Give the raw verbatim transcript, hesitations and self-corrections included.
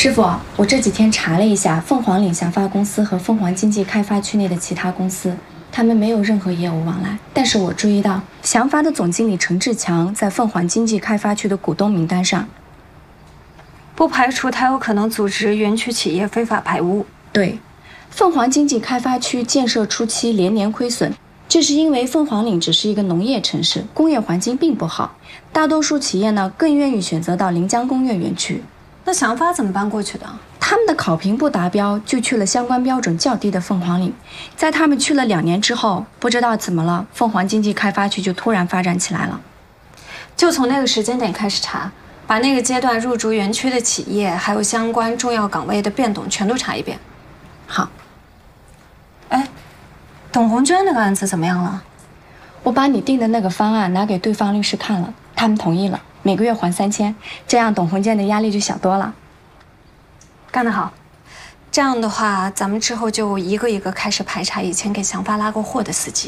师傅，我这几天查了一下凤凰岭祥发公司和凤凰经济开发区内的其他公司，他们没有任何业务往来。但是我注意到祥发的总经理陈志强在凤凰经济开发区的股东名单上， 不排除他有可能组织园区企业非法排污。 对，凤凰经济开发区建设初期连年亏损，这是因为凤凰岭只是一个农业城市，工业环境并不好，大多数企业呢更愿意选择到临江工业园区。 那祥发怎么搬过去的？ 他们的考评不达标，就去了相关标准较低的凤凰岭。在他们去了两年之后，不知道怎么了，凤凰经济开发区就突然发展起来了。 就从那个时间点开始查，把那个阶段入驻园区的企业还有相关重要岗位的变动全都查一遍。 好。 哎，董红娟那个案子怎么样了？ 我把你定的那个方案拿给对方律师看了，他们同意了，每个月还三千，这样董红娟的压力就小多了。 干得好！这样的话，咱们之后就一个一个开始排查以前给祥发拉过货的司机。